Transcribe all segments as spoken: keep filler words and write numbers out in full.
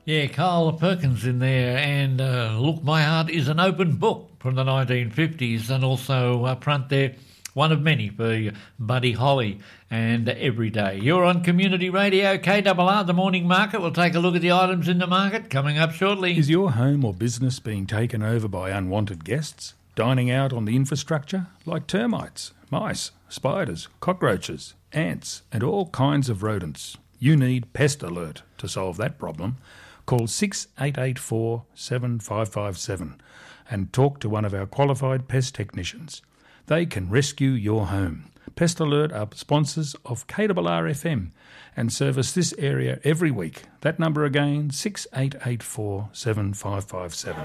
Yeah, Carl Perkins in there, and uh, Look, My Heart is an Open Book from the nineteen fifties, and also up front there, one of many for Buddy Holly and Every Day. You're on Community Radio, K R R, The Morning Market. We'll take a look at the items in the market coming up shortly. Is your home or business being taken over by unwanted guests, dining out on the infrastructure, like termites, mice, spiders, cockroaches, ants, and all kinds of rodents? You need Pest Alert to solve that problem. Call six eight eight four, seven five five seven and talk to one of our qualified pest technicians. They can rescue your home. Pest Alert are sponsors of K R R F M and service this area every week. That number again, six eight eight four, seven five five seven.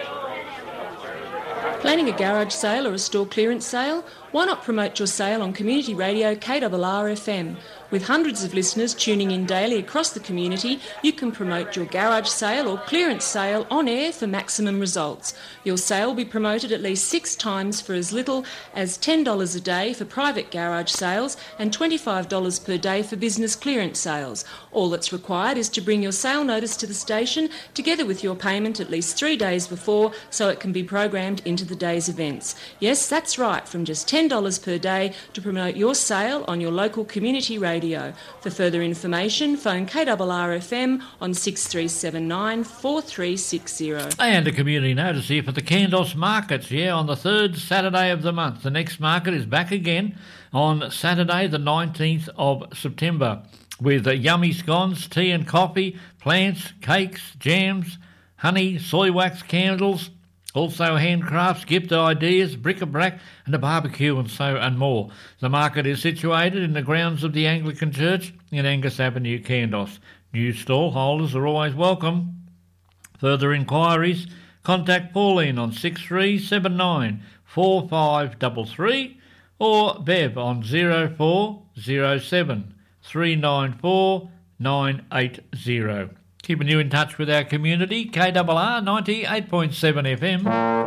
Planning a garage sale or a store clearance sale? Why not promote your sale on Community Radio K R R F M? With hundreds of listeners tuning in daily across the community, you can promote your garage sale or clearance sale on air for maximum results. Your sale will be promoted at least six times for as little as ten dollars a day for private garage sales and twenty-five dollars per day for business clearance sales. All that's required is to bring your sale notice to the station together with your payment at least three days before so it can be programmed into the day's events. Yes, that's right, from just ten dollars per day to promote your sale on your local community radio. For further information, phone K R R F M on six three seven nine, four three six zero. And a community notice here for the Kandos markets, yeah, on the third Saturday of the month. The next market is back again on Saturday the nineteenth of September with uh, yummy scones, tea and coffee, plants, cakes, jams, honey, soy wax candles, also handcrafts, gift ideas, bric-a-brac and a barbecue and so and more. The market is situated in the grounds of the Anglican Church in Angus Avenue, Kandos. New stall holders are always welcome. Further inquiries, contact Pauline on six three seven nine, four five three three or Bev on zero four zero seven, three nine four, nine eight zero. Keeping you in touch with our community, K R R ninety-eight point seven F M.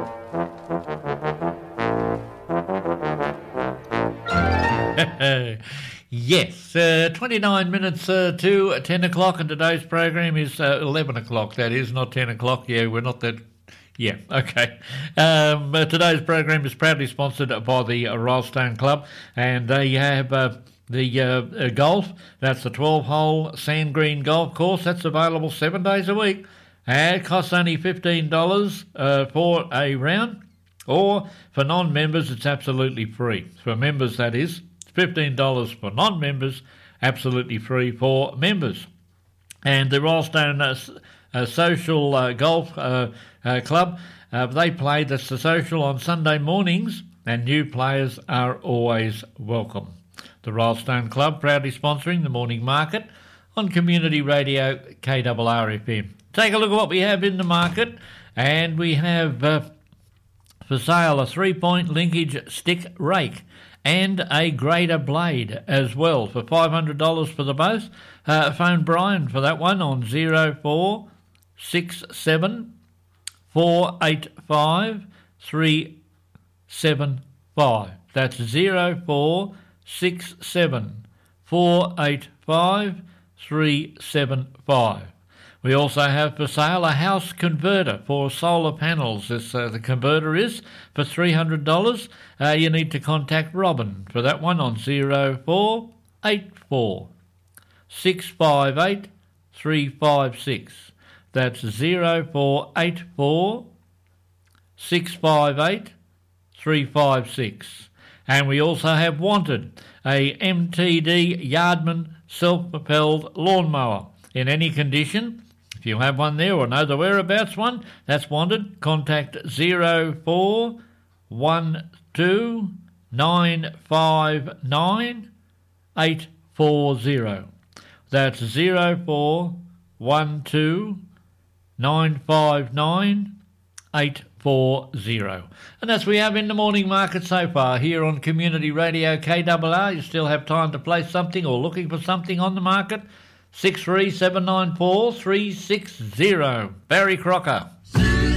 Yes, uh, twenty-nine minutes uh, to ten o'clock, and today's program is uh, eleven o'clock, that is, not ten o'clock. Yeah, we're not that... Yeah, okay. Um, uh, today's program is proudly sponsored by the uh, Rylstone Club, and they have... Uh, The uh, uh, golf, that's the twelve-hole sand green golf course. That's available seven days a week. And it costs only fifteen dollars uh, for a round. Or for non-members, it's absolutely free. For members, that is. It's fifteen dollars for non-members, absolutely free for members. And the Rylstone uh, uh, Social uh, Golf uh, uh, Club, uh, they play, that's the social, on Sunday mornings, and new players are always welcome. The Rylstone Club proudly sponsoring the morning market on Community Radio K R R F M. Take a look at what we have in the market, and we have uh, for sale a three-point linkage stick rake and a grader blade as well for five hundred dollars for the both. Uh, phone Brian for that one on zero four six seven, four eight five, three seven five. That's zero four six seven, four eight five, three seven five. We also have for sale a house converter for solar panels. This, uh, the converter is for three hundred dollars. Uh, you need to contact Robin for that one on zero four eight four, six five eight, three five six. That's zero four eight four, six five eight, three five six. And we also have Wanted, a M T D Yardman self-propelled lawnmower in any condition. If you have one there or know the whereabouts one, that's Wanted. Contact zero four one two nine five nine eight four zero. That's zero four one two nine five nine eight four zero. And that's what we have in the morning market so far here on Community Radio K R R. You still have time to place something or looking for something on the market. six three seven nine four, three six zero. Barry Crocker.